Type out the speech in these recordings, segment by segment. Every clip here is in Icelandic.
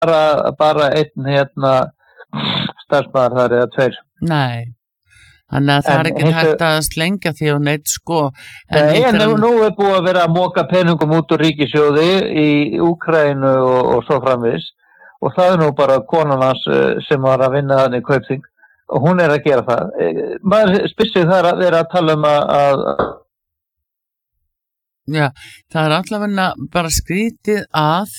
bara einn starfsmaður þar eða tveir. Nei, þannig að það ekki hægt að slengja því og neitt sko. En nú búið að vera að moka peningum út úr ríkissjóði í Úkraínu og svo framvegis, og það nú bara konan hans sem var að vinna þannig Kaupþing, og hún að gera það. Maður spyrsið þar að vera að tala að Já, það allavega bara skrítið að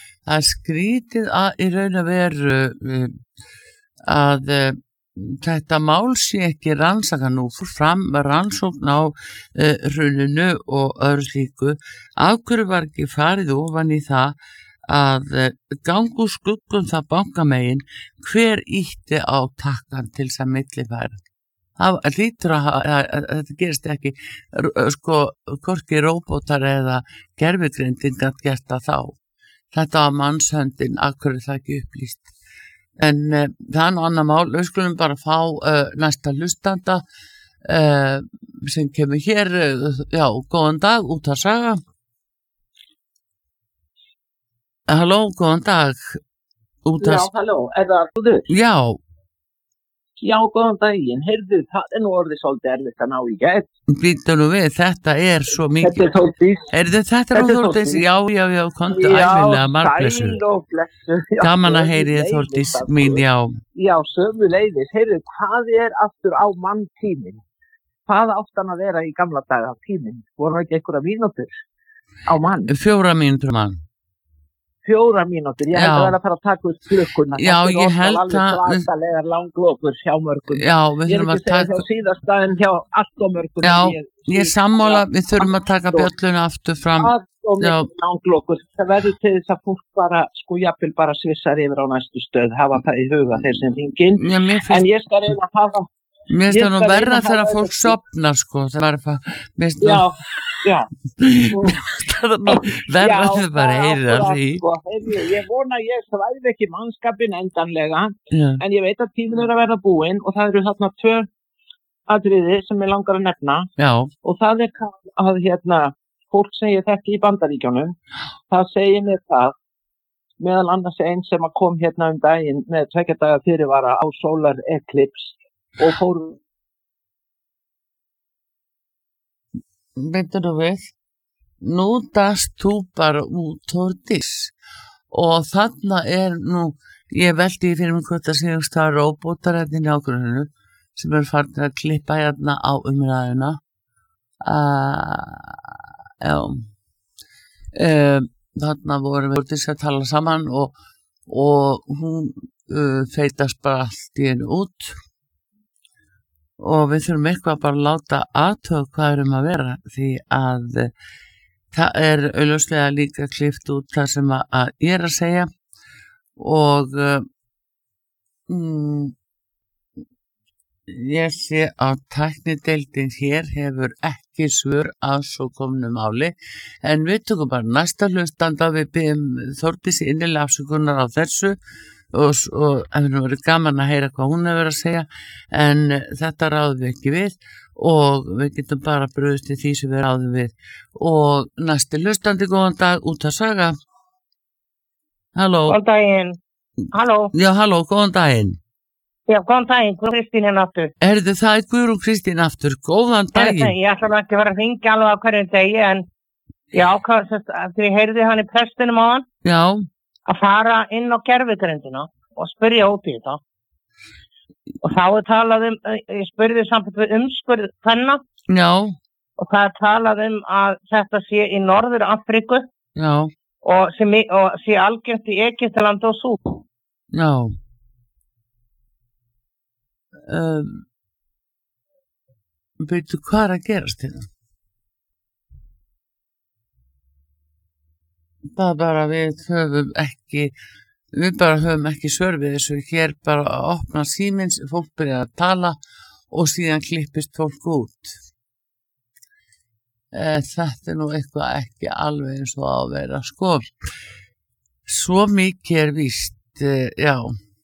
í raun að veru að þetta mál sé ekki rannsaka nú fór fram rannsókn á hruninu og öðru slíku. Af hverju var ekki farið ofan í það að ganga úr skuggum það bankamegin hver ýtti á takkan til þess að millifæra. Það lítur að þetta gerist ekki sko hvorki róbótar eða gervigreindin gat gert það þá. Þetta var mannshöndin, af hverju það ekki upplýst. En það er nú annað mál, við skulum bara fá næsta hlustanda sem kemur hér, já, góðan dag, út að saga. Halló, góðan dag. Já, halló, það þú? Já. Já, góðan daginn, heyrðu, það nú orðið svolítið erfitt að ná í gæt. Býttu nú við, þetta svo mikið. Þetta Þórdís. Heyrðu, þetta nú Þórdís, já, komdu æfilega margblessu. Já, sæl og blessu. Gaman að heyri Þórdís mín, já. Já, sömuleiðis, heyrðu, hvað aftur á manntíminn? Hvað átt hann að vera í gamla daga tíminn? Voru ekki einhverja mínútur á mann? 4 mínútur mann. 4 mínútur, ég held að vera að fara að taka út klukkuna. Já, ég held að... Það alveg svakalega langlókur hjá mörgum. Já, við þurfum að taka... Ég ekki segja hjá síðasta en hjá allt og mörgum. Já, ég sammála, við þurfum að taka bjölluna aftur fram. Allt og mörgum langlókur. Það verður til þess að fólk bara, sko, jafnvel bara svissar yfir á næstu stöð, hafa það í huga þeir sem hringin. En ég skal reyna að hafa... Mér finnst það nú verra þegar fólk sofnar, sko. Það var bara... Já. Það verða þau bara heyrir af því. Ég vona ég svæði ekki mannskapin endanlega, en ég veit að tíminn að verða búinn og það eru þarna 2 atriði sem ég langar að nefna. Já. Og það að fólk segir þetta í Bandaríkjunum, það segir mér það, meðal annars einn sem kom daginn með 2 daga fyrirvara á Solar Eclipse og fór veitur þú við, nú dast þú bara út Þórdís og þarna nú, ég veldi fyrir mig hvort að segjast það róbótar í nágruninu sem farin að klippa á umræðuna. Já, þarna vorum við Þórdís að tala saman og hún feitast bara allt í einu út. Og við þurfum eitthvað bara að láta athuga hvað að vera því að það augljóslega líka klippt út það sem að ég að segja og ég sé að tæknideildin hér hefur ekki svör að svo komnu máli en við tökum bara næsta hlustanda við byggjum Þórdísi innilega afsökunar á þessu og það verið gaman að heyra hvað hún hefur að segja en þetta ráðum við ekki við og við getum bara brugðist í því sem við ráðum við og næsti hlustandi, góðan dag, út að saga. Halló. Góðan daginn. Halló. Já, halló, góðan daginn. Já, góðan daginn, Guðrún Kristín aftur. Það Guðrún Kristín aftur, góðan daginn. Ég ætla ekki að vera að hringja alveg á hverjum degi en ég ákvað þegar ég heyrði hann í prestinum á hann. Já. Að fara inn á gervigrindina og spyrja út í þetta. Og þá talað ég spurði samt við umskurð hvenna. Já. Og það talað að þetta sé í Norður Afríku. Já. Og sé algengt í Egyptaland og Súdan. Já. Veitu hvað að gerast þetta? Það bara við höfum ekki svör við þessu hér bara að opna símins, fólk byrja að tala og síðan klippist fólk út. Þetta nú eitthvað ekki alveg eins og að vera sko. Svo mikið víst, já.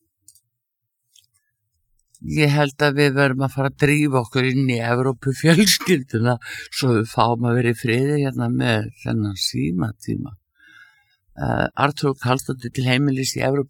Ég held að við verðum að fara að drífa okkur inn í Evrópu fjölskylduna svo við fáum að vera í friði hérna með þennan símatíma. Artur Karlsdóttir til heimilis í Evrópu